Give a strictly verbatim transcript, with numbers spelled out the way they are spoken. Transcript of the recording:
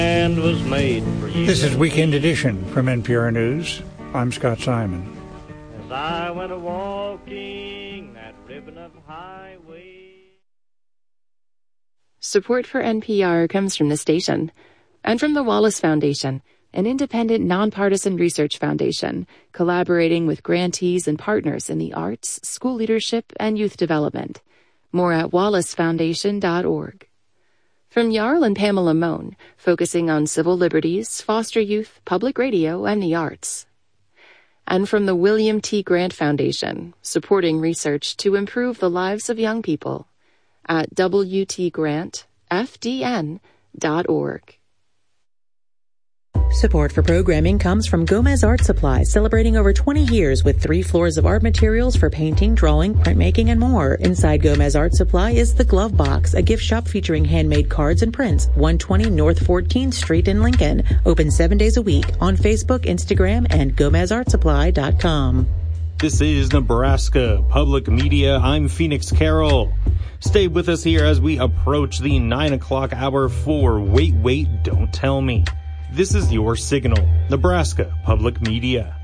And was made for you. This is Weekend Edition from N P R News. I'm Scott Simon. As I went a-walking that ribbon of highway. Support for N P R comes from the station and from the Wallace Foundation, an independent, nonpartisan research foundation collaborating with grantees and partners in the arts, school leadership, and youth development. More at wallace foundation dot org. From Jarl and Pamela Mohn, focusing on civil liberties, foster youth, public radio, and the arts. And from the William T. Grant Foundation, supporting research to improve the lives of young people at w t grant f d n dot org. Support for programming comes from Gomez Art Supply, celebrating over twenty years with three floors of art materials for painting, drawing, printmaking, and more. Inside Gomez Art Supply is the Glove Box, a gift shop featuring handmade cards and prints, one twenty North fourteenth Street in Lincoln. Open seven days a week on Facebook, Instagram, and gomez art supply dot com. This is Nebraska Public Media. I'm Phoenix Carroll. Stay with us here as we approach the nine o'clock hour for Wait, Wait, Don't Tell Me. This is your signal, Nebraska Public Media.